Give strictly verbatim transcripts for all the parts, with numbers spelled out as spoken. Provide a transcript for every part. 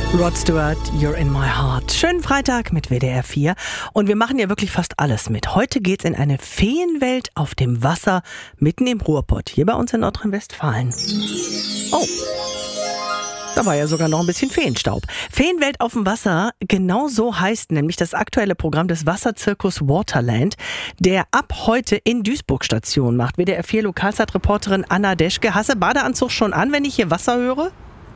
Rod Stewart, You're in my heart. Schönen Freitag mit W D R vier. Und wir machen ja wirklich fast alles mit. Heute geht's in eine Feenwelt auf dem Wasser mitten im Ruhrpott, hier bei uns in Nordrhein-Westfalen. Oh, da war ja sogar noch ein bisschen Feenstaub. Feenwelt auf dem Wasser, genau so heißt nämlich das aktuelle Programm des Wasserzirkus Waterland, der ab heute in Duisburg Station macht. W D R vier Lokalzeitreporterin Anna Deschke. Hast du Badeanzug schon an, wenn ich hier Wasser höre?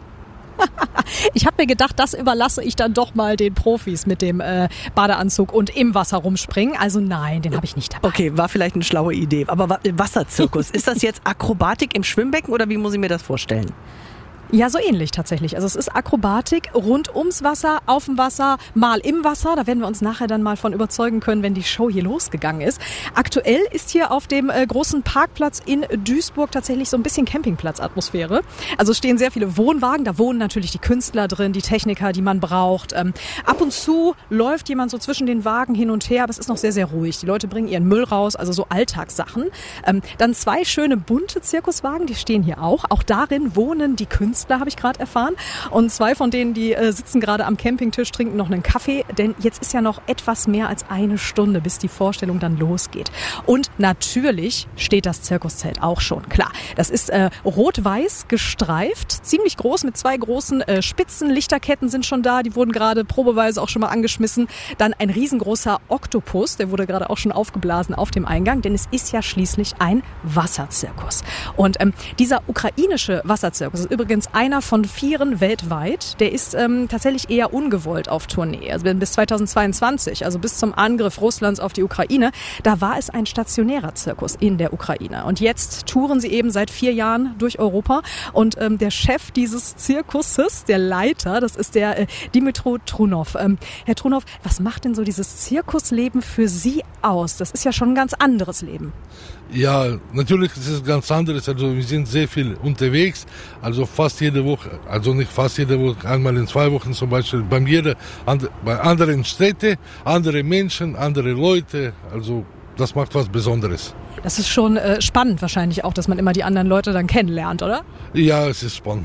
Ich habe mir gedacht, das überlasse ich dann doch mal den Profis mit dem äh, Badeanzug und im Wasser rumspringen. Also nein, den habe ich nicht dabei. Okay, war vielleicht eine schlaue Idee. Aber Wasserzirkus, ist das jetzt Akrobatik im Schwimmbecken oder wie muss ich mir das vorstellen? Ja, so ähnlich tatsächlich. Also es ist Akrobatik rund ums Wasser, auf dem Wasser, mal im Wasser. Da werden wir uns nachher dann mal von überzeugen können, wenn die Show hier losgegangen ist. Aktuell ist hier auf dem äh, großen Parkplatz in Duisburg tatsächlich so ein bisschen Campingplatzatmosphäre. Also stehen sehr viele Wohnwagen. Da wohnen natürlich die Künstler drin, die Techniker, die man braucht. Ähm, ab und zu läuft jemand so zwischen den Wagen hin und her, aber es ist noch sehr, sehr ruhig. Die Leute bringen ihren Müll raus, also so Alltagssachen. Ähm, dann zwei schöne bunte Zirkuswagen, die stehen hier auch. Auch darin wohnen die Künstler. Da habe ich gerade erfahren. Und zwei von denen, die äh, sitzen gerade am Campingtisch, trinken noch einen Kaffee. Denn jetzt ist ja noch etwas mehr als eine Stunde, bis die Vorstellung dann losgeht. Und natürlich steht das Zirkuszelt auch schon. Klar, das ist äh, rot-weiß gestreift, ziemlich groß mit zwei großen äh, Spitzen. Lichterketten sind schon da, die wurden gerade probeweise auch schon mal angeschmissen. Dann ein riesengroßer Oktopus, der wurde gerade auch schon aufgeblasen auf dem Eingang. Denn es ist ja schließlich ein Wasserzirkus. Und ähm, dieser ukrainische Wasserzirkus ist übrigens einer von vieren weltweit. Der ist ähm, tatsächlich eher ungewollt auf Tournee. Also bis zweitausendzweiundzwanzig, also bis zum Angriff Russlands auf die Ukraine, da war es ein stationärer Zirkus in der Ukraine. Und jetzt touren sie eben seit vier Jahren durch Europa. Und ähm, der Chef dieses Zirkuses, der Leiter, das ist der äh, Dimitro Trunov. Ähm, Herr Trunov, was macht denn so dieses Zirkusleben für Sie aus? Das ist ja schon ein ganz anderes Leben. Ja, natürlich ist es ganz anderes. Also wir sind sehr viel unterwegs, also fast jede Woche, also nicht fast jede Woche, einmal in zwei Wochen zum Beispiel, bei jeder, bei anderen Städten, andere Menschen, andere Leute, also das macht was Besonderes. Das ist schon äh, spannend wahrscheinlich auch, dass man immer die anderen Leute dann kennenlernt, oder? Ja, es ist spannend.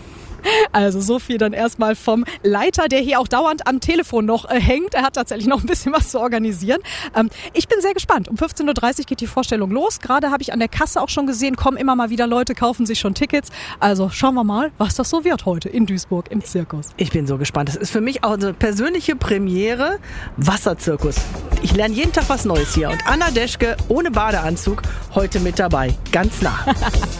Also so viel dann erstmal vom Leiter, der hier auch dauernd am Telefon noch äh, hängt. Er hat tatsächlich noch ein bisschen was zu organisieren. Ähm, ich bin sehr gespannt. Um fünfzehn Uhr dreißig geht die Vorstellung los. Gerade habe ich an der Kasse auch schon gesehen, kommen immer mal wieder Leute, kaufen sich schon Tickets. Also schauen wir mal, was das so wird heute in Duisburg im Zirkus. Ich bin so gespannt. Das ist für mich auch eine persönliche Premiere. Wasserzirkus. Ich lerne jeden Tag was Neues hier. Und Anna Deschke ohne Badeanzug heute mit dabei. Ganz nah.